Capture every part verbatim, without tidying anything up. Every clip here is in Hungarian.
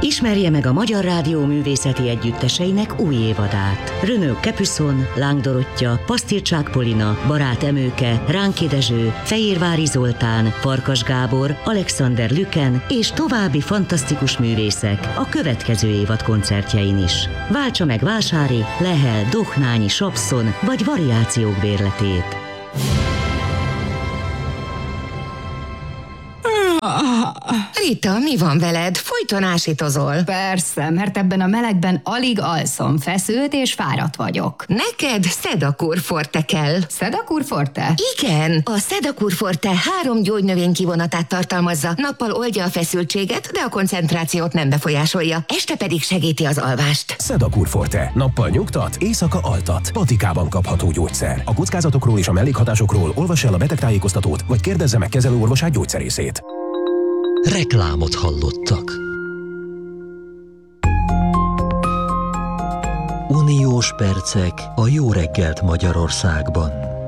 Ismerje meg a Magyar Rádió művészeti együtteseinek új évadát. Renaud Capuçon, Láng Dorottya, Pasztircsák Polina, Barát Emőke, Ránki Dezső, Fejérvári Zoltán, Farkas Gábor, Alexander Lüken és további fantasztikus művészek a következő évad koncertjein is. Váltsa meg Vásári, Lehel, Dohnányi, Sapszon vagy variációk bérletét. Rita, mi van veled? Folyton ásítozol. Persze, mert ebben a melegben alig alszom, feszült és fáradt vagyok. Neked Sedakur Forte kell. Sedakur Forte? Igen, a Sedakur Forte három gyógynövény kivonatát tartalmazza. Nappal oldja a feszültséget, de a koncentrációt nem befolyásolja. Este pedig segíti az alvást. Sedakur Forte. Nappal nyugtat, éjszaka altat. Patikában kapható gyógyszer. A kockázatokról és a mellékhatásokról olvass el a betegtájékoztatót, vagy kérdezze meg kezelőorvosát, gyógyszerészét. Reklámot hallottak. Uniós percek a Jó reggelt Magyarországban.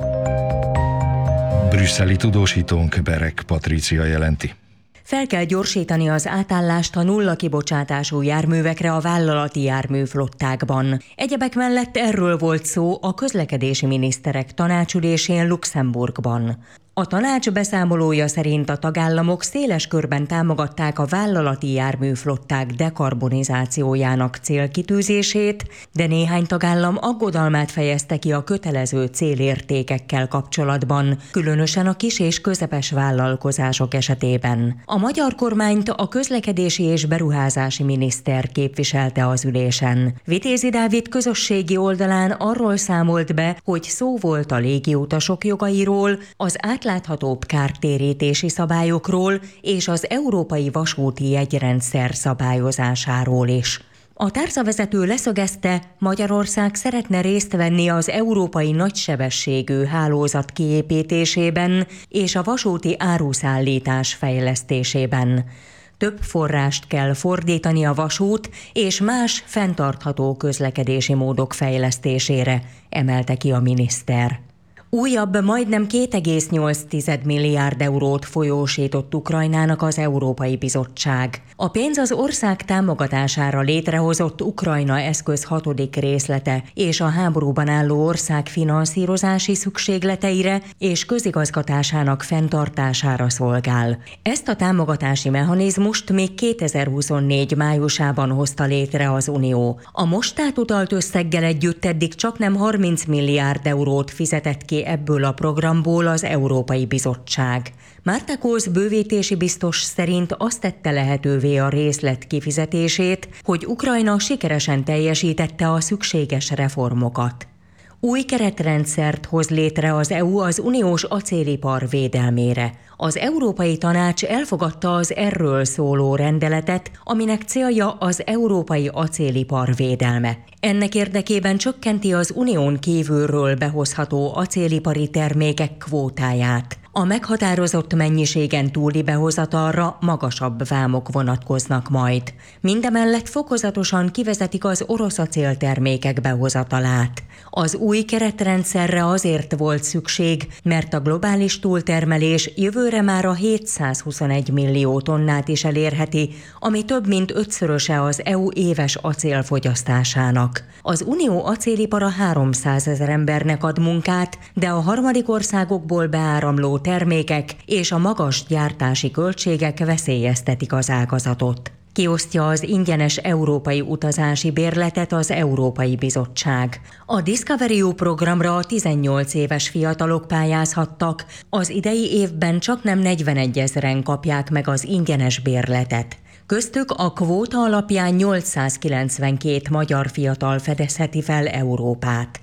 Brüsszeli tudósítónk Berek Patrícia jelenti. Fel kell gyorsítani az átállást a nulla kibocsátású járművekre a vállalati járműflottákban. Egyebek mellett erről volt szó a közlekedési miniszterek tanácsülésén Luxemburgban. A tanács beszámolója szerint a tagállamok széles körben támogatták a vállalati járműflották dekarbonizációjának célkitűzését, de néhány tagállam aggodalmát fejezte ki a kötelező célértékekkel kapcsolatban, különösen a kis és közepes vállalkozások esetében. A magyar kormányt a közlekedési és beruházási miniszter képviselte az ülésen. Vitézi Dávid közösségi oldalán arról számolt be, hogy szó volt a légiutasok jogairól, az átláthatóbb kártérítési szabályokról és az európai vasúti jegyrendszer szabályozásáról is. A tárcavezető leszögezte, Magyarország szeretne részt venni az európai nagysebességű hálózat kiépítésében és a vasúti áruszállítás fejlesztésében. Több forrást kell fordítani a vasút és más fenntartható közlekedési módok fejlesztésére, emelte ki a miniszter. Újabb, majdnem két egész nyolc milliárd eurót folyósított Ukrajnának az Európai Bizottság. A pénz az ország támogatására létrehozott Ukrajna eszköz hatodik részlete és a háborúban álló ország finanszírozási szükségleteire és közigazgatásának fenntartására szolgál. Ezt a támogatási mechanizmust még kétezer-huszonnégy májusában hozta létre az Unió. A most átutalt összeggel együtt eddig csaknem harminc milliárd eurót fizetett ki ebből a programból az Európai Bizottság. Márta Kósz bővítési biztos szerint azt tette lehetővé a részlet kifizetését, hogy Ukrajna sikeresen teljesítette a szükséges reformokat. Új keretrendszert hoz létre az é u az uniós acélipar védelmére. Az Európai Tanács elfogadta az erről szóló rendeletet, aminek célja az európai acélipar védelme. Ennek érdekében csökkenti az unión kívülről behozható acélipari termékek kvótáját. A meghatározott mennyiségen túli behozatalra magasabb vámok vonatkoznak majd. Mindemellett fokozatosan kivezetik az orosz acéltermékek behozatalát. Az új keretrendszerre azért volt szükség, mert a globális túltermelés jövőre már a hétszázhuszonegy millió tonnát is elérheti, ami több mint ötszöröse az é u éves acélfogyasztásának. Az unió acélipara háromszázezer embernek ad munkát, de a harmadik országokból beáramló termékek és a magas gyártási költségek veszélyeztetik az ágazatot. Kiosztja az ingyenes európai utazási bérletet az Európai Bizottság. A Discovery U programra a tizennyolc éves fiatalok pályázhattak, az idei évben csaknem negyvenegyezren kapják meg az ingyenes bérletet. Köztük a kvóta alapján nyolcszázkilencvenkét magyar fiatal fedezheti fel Európát.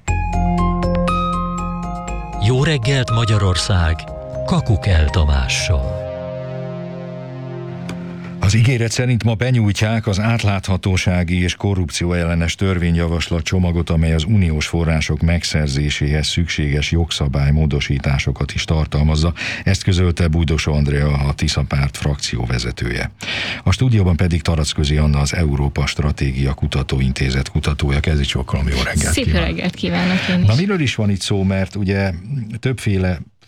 Jó reggelt Magyarország! Kakukell Tamással. Az ígéret szerint ma benyújtják az átláthatósági és korrupció ellenes törvényjavaslat csomagot, amely az uniós források megszerzéséhez szükséges jogszabálymódosításokat is tartalmazza. Ezt közölte Bújdosó Andrea, a Tisza Párt frakcióvezetője. A stúdióban pedig Taracközi Anna, az Európa Stratégia Kutatóintézet kutatója. Kezdj csokkolom, jó reggelt! Szép kívánok. reggelt kívánok én is. Na, miről is van itt szó, mert ugye többféle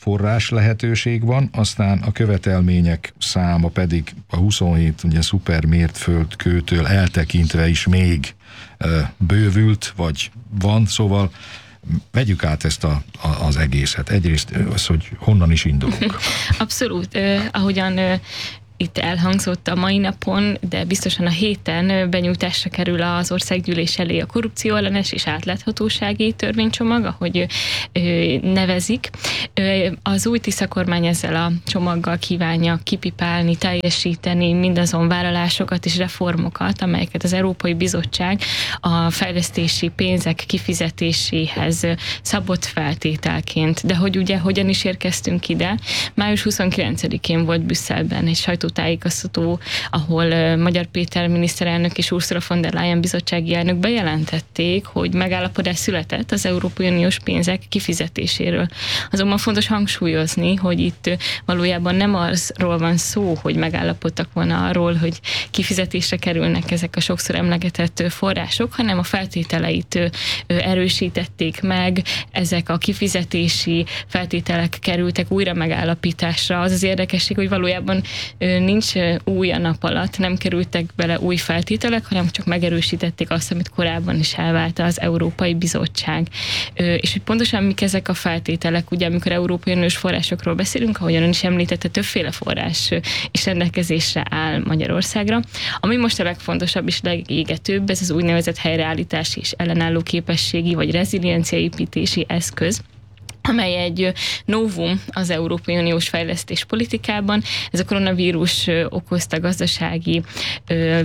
forrás lehetőség van, aztán a követelmények száma pedig a huszonhét ugye szuper mértföldkőtől eltekintve is még bővült, vagy van, szóval vegyük át ezt a, a, az egészet. Egyrészt az, hogy honnan is indulunk. Abszolút. Uh, ahogyan uh, itt elhangzott a mai napon, de biztosan a héten benyújtásra kerül az országgyűlés elé a korrupcióellenes és átláthatósági törvénycsomag, ahogy nevezik. Az új Tisza kormány ezzel a csomaggal kívánja kipipálni, teljesíteni mindazon vállalásokat és reformokat, amelyeket az Európai Bizottság a fejlesztési pénzek kifizetéséhez szabott feltételként. De hogy ugye hogyan is érkeztünk ide? május huszonkilencedikén volt Brüsszelben egy sajtótájékoztató, ahol Magyar Péter miniszterelnök és Ursula von der Leyen bizottsági elnök bejelentették, hogy megállapodás született az Európai Uniós pénzek kifizetéséről. Azonban fontos hangsúlyozni, hogy itt valójában nem arról van szó, hogy megállapodtak volna arról, hogy kifizetésre kerülnek ezek a sokszor emlegetett források, hanem a feltételeit erősítették meg, ezek a kifizetési feltételek kerültek újra megállapításra. Az az érdekesség, hogy valójában nincs új a nap alatt, nem kerültek bele új feltételek, hanem csak megerősítették azt, amit korábban is elválta az Európai Bizottság. És hogy pontosan mik ezek a feltételek, ugye amikor Európai Uniós forrásokról beszélünk, ahogyan ön is említette, többféle forrás is rendelkezésre áll Magyarországra. Ami most a legfontosabb és legégetőbb, ez az úgynevezett helyreállítási és ellenálló képességi vagy rezilienciaépítési eszköz, amely egy novum az Európai Uniós fejlesztés politikában. Ez a koronavírus okozta gazdasági ö,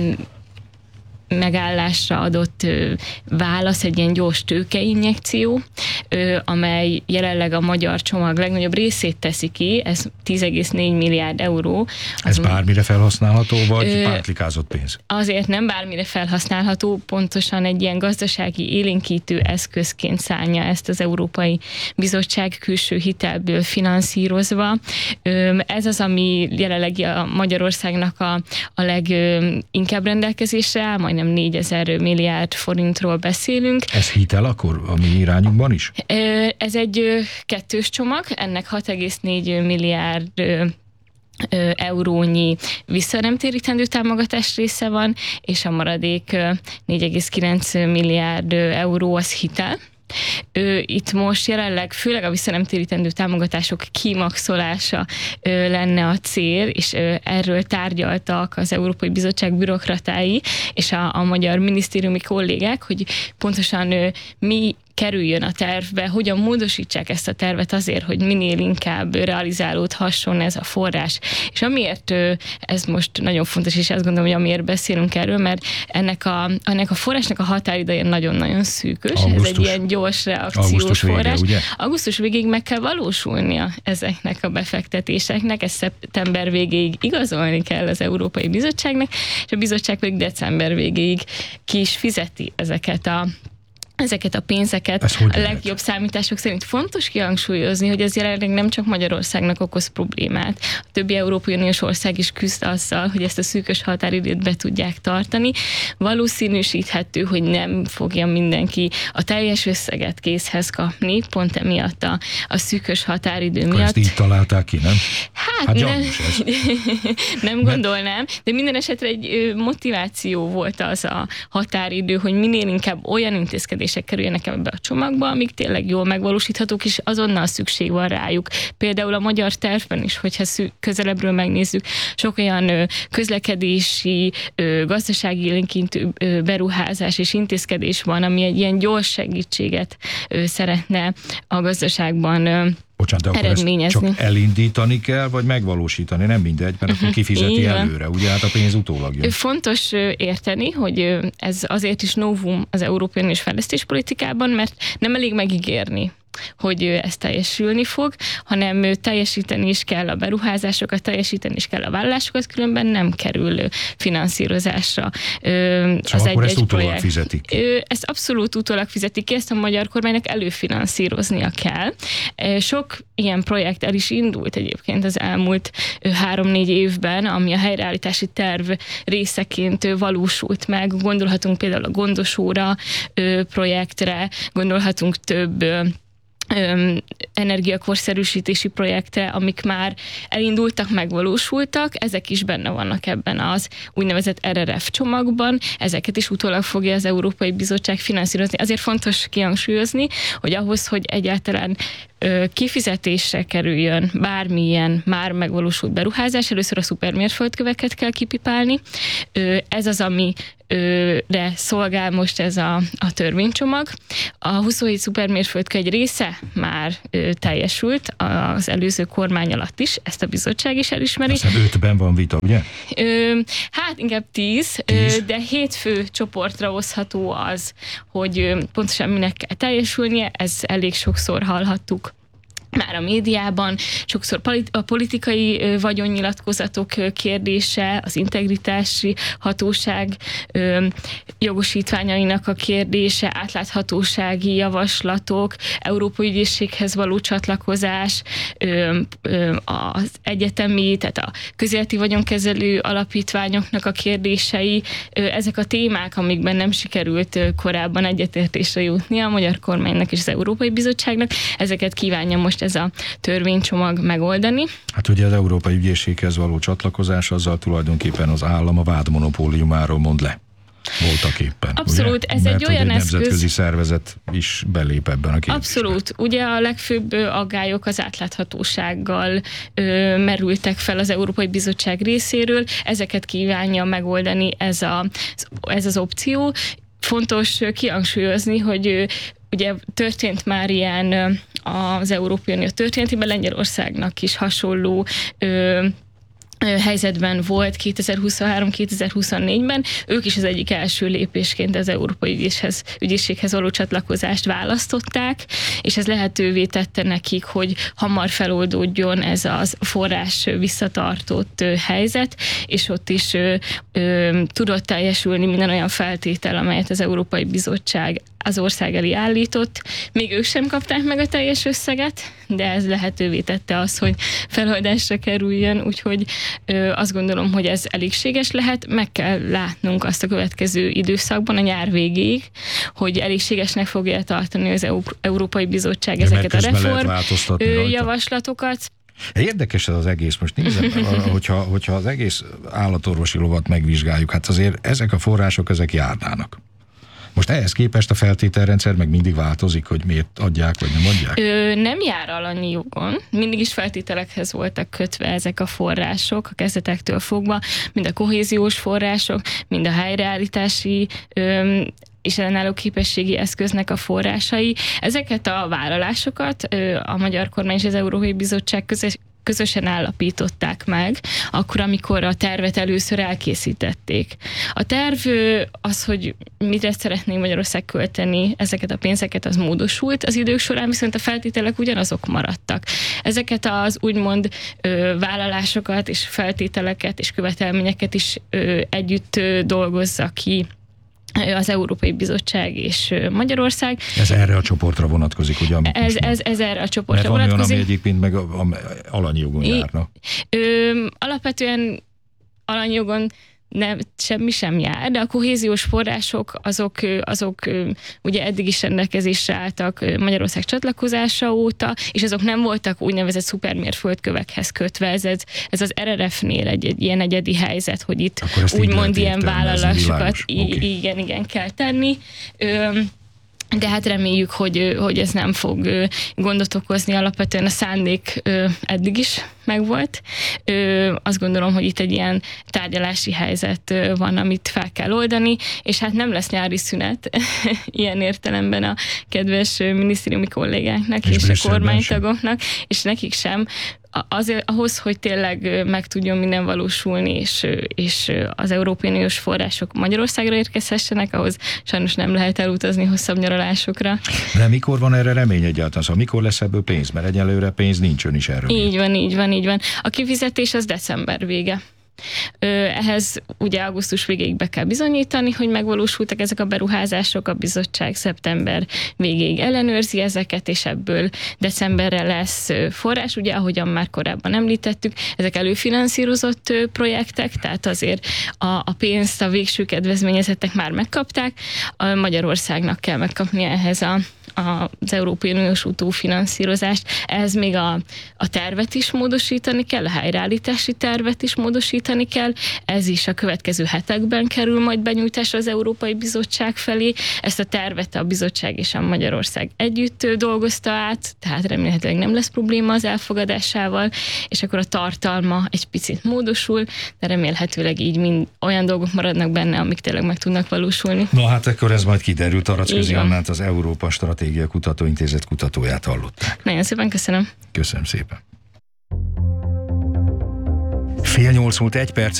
megállásra adott ö, válasz, egy ilyen gyors tőkeinjekció, ö, amely jelenleg a magyar csomag legnagyobb részét teszi ki, ez tíz egész négy milliárd euró. Ez az, bármire felhasználható, vagy ö, pártlikázott pénz? Azért nem bármire felhasználható, pontosan egy ilyen gazdasági élénkítő eszközként szánja ezt az Európai Bizottság külső hitelből finanszírozva. Ö, ez az, ami jelenleg a Magyarországnak a, a leginkább rendelkezésre áll, majdnem négyezer milliárd forintról beszélünk. Ez hitel akkor a mi irányunkban is? Ez egy kettős csomag, ennek hat egész négy milliárd eurónyi visszanemtérítendő támogatás része van, és a maradék négy egész kilenc milliárd euró az hitel. Itt most jelenleg főleg a visszanemtérítendő támogatások kimaxolása lenne a cél, és erről tárgyaltak az Európai Bizottság bürokratái és a, a magyar minisztériumi kollégák, hogy pontosan mi kerüljön a tervbe, hogyan módosítsák ezt a tervet azért, hogy minél inkább realizálódhasson ez a forrás. És amiért ez most nagyon fontos, és azt gondolom, hogy amiért beszélünk erről, mert ennek a, ennek a forrásnak a határideje nagyon-nagyon szűkös. Augusztus. Ez egy ilyen gyors reakciós Augusztus forrás. Vége, ugye? Augusztus végéig meg kell valósulnia ezeknek a befektetéseknek, ezt szeptember végéig igazolni kell az Európai Bizottságnak, és a bizottság pedig december végéig ki is fizeti ezeket a ezeket a pénzeket. A legjobb számítások szerint fontos kihangsúlyozni, hogy ez jelenleg nem csak Magyarországnak okoz problémát. A többi Európai Uniós ország is küzd azzal, hogy ezt a szűkös határidőt be tudják tartani. Valószínűsíthető, hogy nem fogja mindenki a teljes összeget készhez kapni, pont emiatt a, a szűkös határidő Akkor miatt. Ezt így találták ki, nem? Hát, hát nem, nem gondolnám, de minden esetre egy motiváció volt az a határidő, hogy minél inkább olyan intézkedés kerüljenek ebbe a csomagba, amik tényleg jól megvalósíthatók, és azonnal szükség van rájuk. Például a magyar tervben is, hogyha szü- közelebbről megnézzük, sok olyan közlekedési, gazdasági élénkítő beruházás és intézkedés van, ami egy ilyen gyors segítséget szeretne a gazdaságban Bocsánat, de akkor ezt csak elindítani kell, vagy megvalósítani? Nem mindegy, mert akkor kifizeti előre, ugye? Hát a pénz utólag jön. Fontos érteni, hogy ez azért is novum az Európai Uniós fejlesztéspolitikában, mert nem elég megígérni, hogy ez teljesülni fog, hanem teljesíteni is kell a beruházásokat, teljesíteni is kell a vállalásokat, különben nem kerül finanszírozásra szóval az akkor egy-egy ezt utólag projekt. Fizetik ki? Ezt abszolút utólag fizetik ki, ezt a magyar kormánynak előfinanszíroznia kell. Sok ilyen projekt el is indult egyébként az elmúlt három-négy évben, ami a helyreállítási terv részeként valósult meg. Gondolhatunk például a Gondosóra projektre, gondolhatunk több energiakorszerűsítési projektre, amik már elindultak, megvalósultak, ezek is benne vannak ebben az úgynevezett er er ef csomagban, ezeket is utólag fogja az Európai Bizottság finanszírozni. Azért fontos kihangsúlyozni, hogy ahhoz, hogy egyáltalán kifizetésre kerüljön bármilyen már megvalósult beruházás, először a szupermérföldköveket kell kipipálni. Ez az, ami re szolgál most ez a, a törvénycsomag. A huszonhét szupermérföldkő egy része már ö, teljesült az előző kormány alatt is, ezt a bizottság is elismeri. Aztán ötben van vita, ugye? Ö, hát inkább tíz, tíz? Ö, de hét fő csoportra osztható az, hogy ö, pontosan minek kell teljesülnie, ez elég sokszor hallhattuk már a médiában, sokszor a politikai vagyonnyilatkozatok kérdése, az integritási hatóság jogosítványainak a kérdése, átláthatósági javaslatok, Európai Ügyészséghez való csatlakozás, az egyetemi, tehát a közéleti vagyonkezelő alapítványoknak a kérdései, ezek a témák, amikben nem sikerült korábban egyetértésre jutni a magyar kormánynak és az Európai Bizottságnak, ezeket kívánja most ez a törvénycsomag megoldani. Hát ugye az Európai Ügyészséghez való csatlakozás, azzal tulajdonképpen az állam a vádmonopóliumáról mond le. Voltak éppen. Abszolút, ugye? ez Mert egy olyan egy eszköz... nemzetközi szervezet is belép ebben a kérdésben. Abszolút. Ugye a legfőbb aggályok az átláthatósággal ö, merültek fel az Európai Bizottság részéről. Ezeket kívánja megoldani ez, a, ez az opció. Fontos kihangsúlyozni, hogy ugye történt már ilyen az Európai Unió történetében, Lengyelországnak is hasonló ö, helyzetben volt kétezer-huszonhárom kétezer-huszonnégyben, ők is az egyik első lépésként az Európai Ügyészhez, Ügyészséghez való csatlakozást választották, és ez lehetővé tette nekik, hogy hamar feloldódjon ez az forrás visszatartott helyzet, és ott is ö, ö, tudott teljesülni minden olyan feltétel, amelyet az Európai Bizottság az ország elé állított. Még ők sem kapták meg a teljes összeget, de ez lehetővé tette azt, hogy feloldásra kerüljön, úgyhogy ö, azt gondolom, hogy ez elégséges lehet. Meg kell látnunk azt a következő időszakban, a nyár végéig, hogy elégségesnek fogja tartani az Európai Bizottság de ezeket a reform javaslatokat. Érdekes ez az egész, most nézem, hogyha, hogyha az egész állatorvosi lovat megvizsgáljuk, hát azért ezek a források, ezek járnának. Most ehhez képest a feltételrendszer meg mindig változik, hogy miért adják, vagy nem adják? Ö, nem jár alanyi jogon. Mindig is feltételekhez voltak kötve ezek a források, a kezdetektől fogva, mind a kohéziós források, mind a helyreállítási ö, és ellenálló képességi eszköznek a forrásai. Ezeket a vállalásokat ö, a Magyar Kormány és az Európai Bizottság közös közösen állapították meg, akkor, amikor a tervet először elkészítették. A terv az, hogy mire szeretnénk Magyarország költeni ezeket a pénzeket, az módosult. Az idők során viszont a feltételek ugyanazok maradtak. Ezeket az úgymond ö, vállalásokat és feltételeket és követelményeket is ö, együtt ö, dolgozza ki az Európai Bizottság és Magyarország. Ez erre a csoportra vonatkozik, ugye? Ez, ez, ez erre a csoportra Mert van vonatkozik. olyan, ami egyébként meg a, a, alanyjogon járna. Ö, alapvetően alanyjogon nem, semmi sem jár, de a kohéziós források azok, azok ugye eddig is rendelkezésre álltak Magyarország csatlakozása óta, és azok nem voltak úgynevezett szupermérföldkövekhez kötve. Ez, ez az er er ef-nél egy, egy ilyen egyedi helyzet, hogy itt úgymond ilyen vállalásokat okay. igen, igen kell tenni. Ö, De hát reméljük, hogy, hogy ez nem fog gondot okozni, alapvetően a szándék eddig is megvolt. Azt gondolom, hogy itt egy ilyen tárgyalási helyzet van, amit fel kell oldani, és hát nem lesz nyári szünet ilyen értelemben a kedves minisztériumi kollégáknak és, és a kormánytagoknak, és nekik sem. Azért, ahhoz, hogy tényleg meg tudjon minden valósulni, és, és az Európai Uniós források Magyarországra érkezhessenek, ahhoz sajnos nem lehet elutazni hosszabb nyaralásokra. De mikor van erre remény egyáltalán? Szóval mikor lesz ebből pénz? Mert egyelőre pénz nincs, ön is erről. Így van, így van, így van. A kifizetés az december vége. Ehhez ugye augusztus végéig be kell bizonyítani, hogy megvalósultak ezek a beruházások, a bizottság szeptember végéig ellenőrzi ezeket, és ebből decemberre lesz forrás, ugye ahogyan már korábban említettük, ezek előfinanszírozott projektek, tehát azért a, a pénzt a végső kedvezményezettek már megkapták, a Magyarországnak kell megkapni ehhez a az Európai Uniós utófinanszírozást. Ehhez még a, a tervet is módosítani kell, a helyreállítási tervet is módosítani kell. Ez is a következő hetekben kerül majd benyújtásra az Európai Bizottság felé. Ezt a tervet a bizottság és a Magyarország együtt dolgozta át, tehát remélhetőleg nem lesz probléma az elfogadásával, és akkor a tartalma egy picit módosul, de remélhetőleg így mind olyan dolgok maradnak benne, amik tényleg meg tudnak valósulni. Na hát akkor ez majd kiderült. Aracközi Annát, az Európa Stratégia Kutatóintézet kutatóját hallották. Nagyon szépen köszönöm. Köszönöm szépen. Fél nyolc múlt egy perc.